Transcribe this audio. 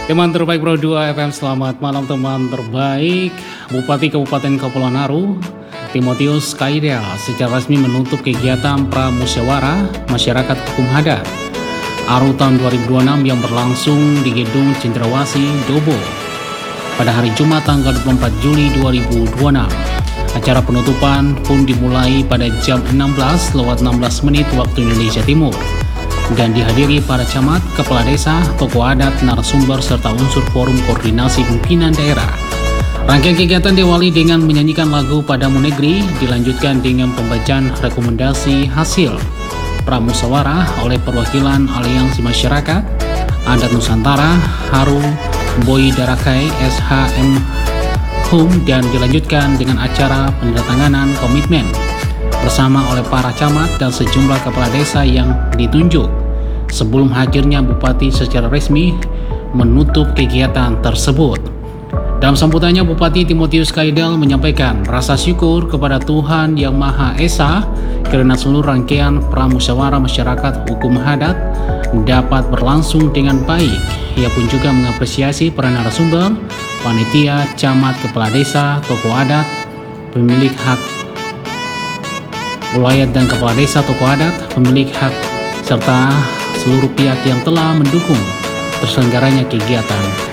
Teman terbaik Pro 2 FM, selamat malam teman terbaik. Bupati Kabupaten Kepulauan Naru, Timotius Kaidel, secara resmi menutup kegiatan Pramusyawarah Masyarakat Hukum Adat Aru tahun 2026 yang berlangsung di Gedung Cendrawasih, Dobo pada hari Jumat tanggal 24 Juli 2026. Acara penutupan pun dimulai pada jam 16:16 waktu Indonesia Timur dan dihadiri para camat, kepala desa, tokoh adat, narasumber, serta unsur forum koordinasi pimpinan daerah. Rangkaian kegiatan diawali dengan menyanyikan lagu Padamu Negeri, dilanjutkan dengan pembacaan rekomendasi hasil pramusyawarah oleh perwakilan Aliansi Masyarakat Adat Nusantara Haru Boy Darakai SHM Hum, dan dilanjutkan dengan acara penandatanganan komitmen bersama oleh para camat dan sejumlah kepala desa yang ditunjuk sebelum hadirnya Bupati secara resmi menutup kegiatan tersebut. Dalam sambutannya, Bupati Timotius Kaidel menyampaikan rasa syukur kepada Tuhan Yang Maha Esa karena seluruh rangkaian pramusyawarah masyarakat hukum adat dapat berlangsung dengan baik. Ia pun juga mengapresiasi para narasumber, panitia, camat, kepala desa, tokoh adat, pemilik hak wilayah dan kepala desa, tokoh adat, pemilik hak, serta seluruh pihak yang telah mendukung terselenggaranya kegiatan